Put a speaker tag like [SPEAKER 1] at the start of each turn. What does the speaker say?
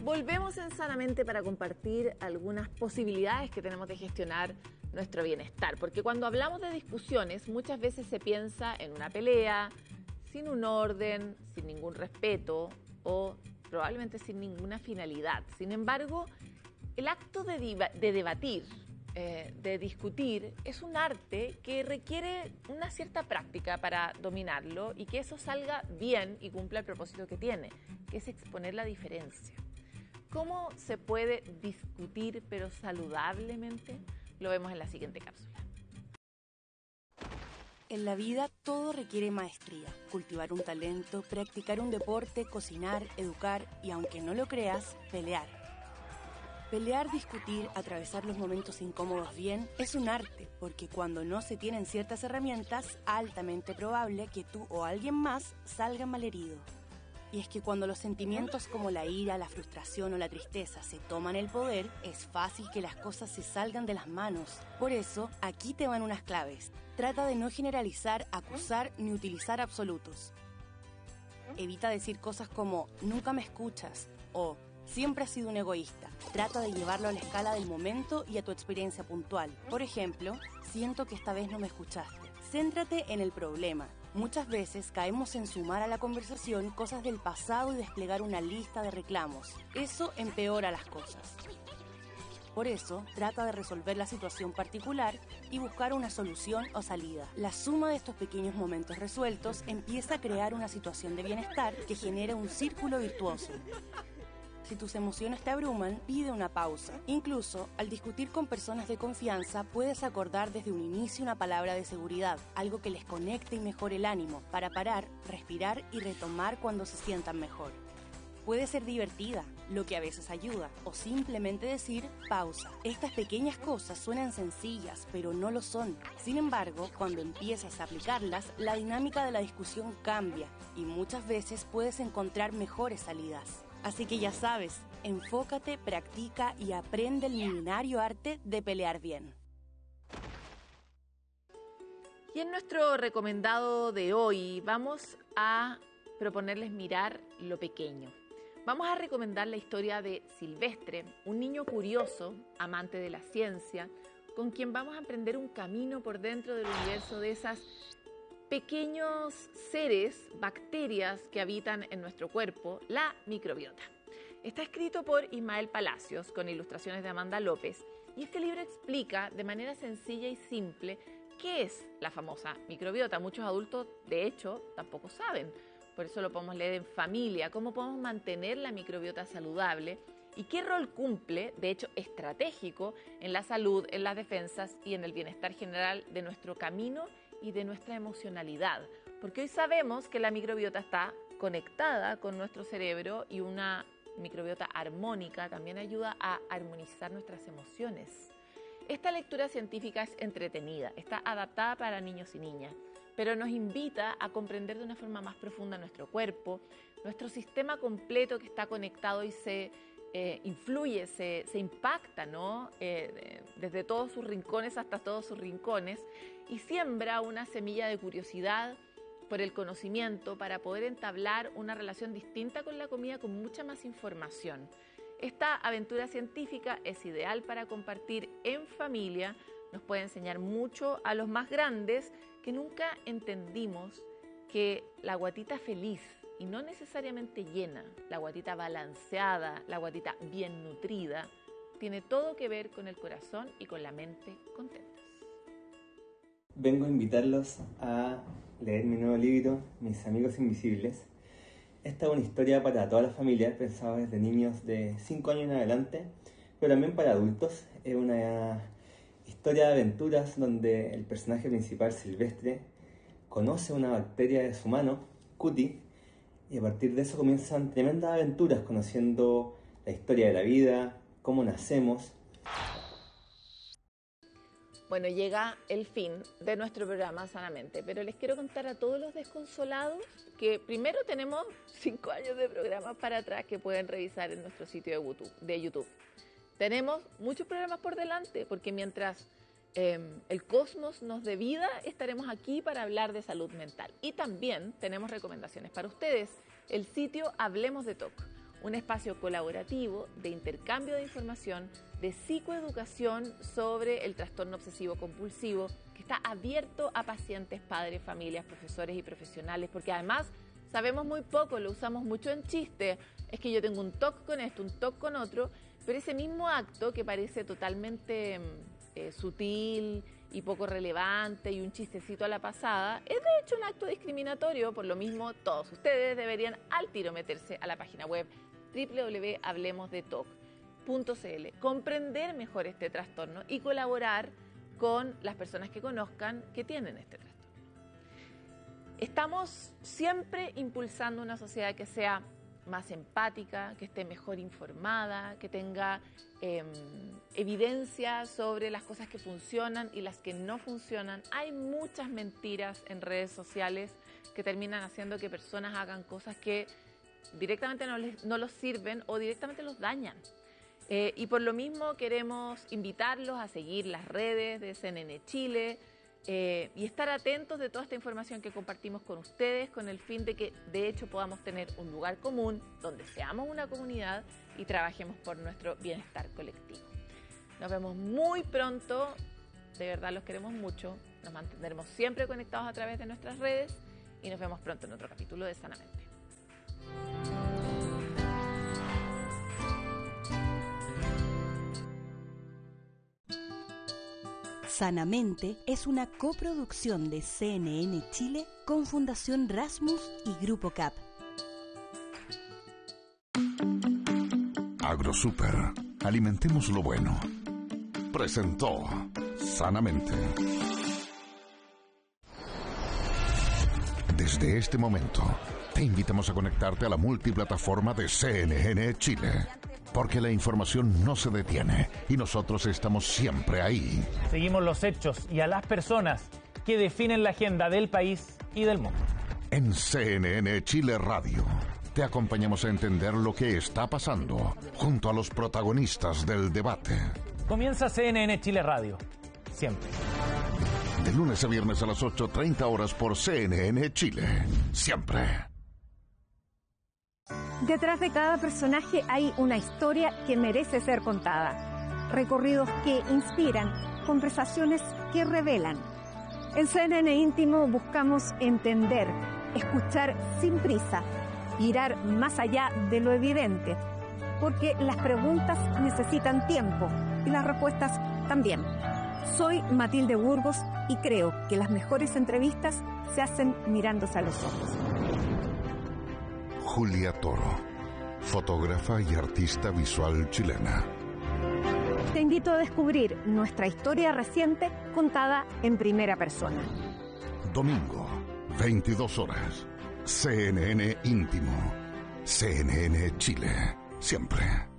[SPEAKER 1] Volvemos en Sanamente para compartir algunas posibilidades que tenemos de gestionar nuestro bienestar, porque cuando hablamos de discusiones muchas veces se piensa en una pelea, sin un orden, sin ningún respeto o probablemente sin ninguna finalidad. Sin embargo, el acto de debatir, de discutir, es un arte que requiere una cierta práctica para dominarlo y que eso salga bien y cumpla el propósito que tiene, que es exponer la diferencia. ¿Cómo se puede discutir pero saludablemente? Lo vemos en la siguiente cápsula.
[SPEAKER 2] En la vida todo requiere maestría, cultivar un talento, practicar un deporte, cocinar, educar y, aunque no lo creas, pelear. Pelear, discutir, atravesar los momentos incómodos bien es un arte, porque cuando no se tienen ciertas herramientas, altamente probable que tú o alguien más salga malherido. Y es que cuando los sentimientos como la ira, la frustración o la tristeza se toman el poder, es fácil que las cosas se salgan de las manos. Por eso, aquí te van unas claves. Trata de no generalizar, acusar ni utilizar absolutos. Evita decir cosas como nunca me escuchas o siempre has sido un egoísta. Trata de llevarlo a la escala del momento y a tu experiencia puntual. Por ejemplo, siento que esta vez no me escuchaste. Céntrate en el problema. Muchas veces caemos en sumar a la conversación cosas del pasado y desplegar una lista de reclamos. Eso empeora las cosas. Por eso, trata de resolver la situación particular y buscar una solución o salida. La suma de estos pequeños momentos resueltos empieza a crear una situación de bienestar que genera un círculo virtuoso. Si tus emociones te abruman, pide una pausa. Incluso, al discutir con personas de confianza, puedes acordar desde un inicio una palabra de seguridad, algo que les conecte y mejore el ánimo, para parar, respirar y retomar cuando se sientan mejor. Puede ser divertida, lo que a veces ayuda, o simplemente decir pausa. Estas pequeñas cosas suenan sencillas, pero no lo son. Sin embargo, cuando empiezas a aplicarlas, la dinámica de la discusión cambia y muchas veces puedes encontrar mejores salidas. Así que ya sabes, enfócate, practica y aprende el milenario arte de pelear bien.
[SPEAKER 1] Y en nuestro recomendado de hoy vamos a proponerles mirar lo pequeño. Vamos a recomendar la historia de Silvestre, un niño curioso, amante de la ciencia, con quien vamos a emprender un camino por dentro del universo de esas pequeños seres, bacterias que habitan en nuestro cuerpo, la microbiota. Está escrito por Ismael Palacios con ilustraciones de Amanda López y este libro explica de manera sencilla y simple qué es la famosa microbiota. Muchos adultos, de hecho, tampoco saben. Por eso lo podemos leer en familia, cómo podemos mantener la microbiota saludable y qué rol cumple, de hecho estratégico, en la salud, en las defensas y en el bienestar general de nuestro camino y de nuestra emocionalidad, porque hoy sabemos que la microbiota está conectada con nuestro cerebro y una microbiota armónica también ayuda a armonizar nuestras emociones. Esta lectura científica es entretenida, está adaptada para niños y niñas, pero nos invita a comprender de una forma más profunda nuestro cuerpo, nuestro sistema completo que está conectado y se influye, se impacta, ¿no? Desde todos sus rincones hasta todos sus rincones, y siembra una semilla de curiosidad por el conocimiento para poder entablar una relación distinta con la comida con mucha más información. Esta aventura científica es ideal para compartir en familia, nos puede enseñar mucho a los más grandes que nunca entendimos que la guatita feliz y no necesariamente llena, la guatita balanceada, la guatita bien nutrida, tiene todo que ver con el corazón y con la mente contentas.
[SPEAKER 3] Vengo a invitarlos a leer mi nuevo libro, Mis Amigos Invisibles. Esta es una historia para toda la familia, pensada desde niños de 5 años en adelante, pero también para adultos. Es una historia de aventuras donde el personaje principal, Silvestre, conoce una bacteria de su mano, Cutie, y a partir de eso comienzan tremendas aventuras, conociendo la historia de la vida, cómo nacemos.
[SPEAKER 1] Bueno, llega el fin de nuestro programa Sanamente, pero les quiero contar a todos los desconsolados que primero tenemos 5 años de programas para atrás que pueden revisar en nuestro sitio de YouTube. Tenemos muchos programas por delante, porque mientras el cosmos nos dé vida, estaremos aquí para hablar de salud mental. Y también tenemos recomendaciones para ustedes. El sitio Hablemos de TOC, un espacio colaborativo de intercambio de información, de psicoeducación sobre el trastorno obsesivo compulsivo, que está abierto a pacientes, padres, familias, profesores y profesionales, porque además sabemos muy poco, lo usamos mucho en chiste. Es que yo tengo un TOC con esto, un TOC con otro, pero ese mismo acto que parece totalmente sutil y poco relevante y un chistecito a la pasada, es de hecho un acto discriminatorio. Por lo mismo, todos ustedes deberían al tiro meterse a la página web www.hablemosdetoc.cl, comprender mejor este trastorno y colaborar con las personas que conozcan que tienen este trastorno. Estamos siempre impulsando una sociedad que sea más empática, que esté mejor informada, que tenga evidencia sobre las cosas que funcionan y las que no funcionan. Hay muchas mentiras en redes sociales que terminan haciendo que personas hagan cosas que directamente no los sirven o directamente los dañan. Y por lo mismo queremos invitarlos a seguir las redes de CNN Chile y estar atentos de toda esta información que compartimos con ustedes, con el fin de que de hecho podamos tener un lugar común donde seamos una comunidad y trabajemos por nuestro bienestar colectivo. Nos vemos muy pronto, de verdad los queremos mucho, nos mantendremos siempre conectados a través de nuestras redes y nos vemos pronto en otro capítulo de Sanamente.
[SPEAKER 2] Sanamente es una coproducción de CNN Chile con Fundación Rasmus y Grupo CAP.
[SPEAKER 4] AgroSuper, alimentemos lo bueno. Presentó Sanamente. Desde este momento, te invitamos a conectarte a la multiplataforma de CNN Chile. Porque la información no se detiene y nosotros estamos siempre ahí.
[SPEAKER 5] Seguimos los hechos y a las personas que definen la agenda del país y del mundo.
[SPEAKER 4] En CNN Chile Radio, te acompañamos a entender lo que está pasando junto a los protagonistas del debate.
[SPEAKER 5] Comienza CNN Chile Radio. Siempre.
[SPEAKER 4] De lunes a viernes a las 8:30 horas por CNN Chile. Siempre.
[SPEAKER 6] Detrás de cada personaje hay una historia que merece ser contada. Recorridos que inspiran, conversaciones que revelan. En CNN Íntimo buscamos entender, escuchar sin prisa, mirar más allá de lo evidente, porque las preguntas necesitan tiempo y las respuestas también. Soy Matilde Burgos y creo que las mejores entrevistas se hacen mirándose a los ojos.
[SPEAKER 4] Julia Toro, fotógrafa y artista visual chilena.
[SPEAKER 6] Te invito a descubrir nuestra historia reciente contada en primera persona.
[SPEAKER 4] Domingo, 22 horas. CNN Íntimo. CNN Chile. Siempre.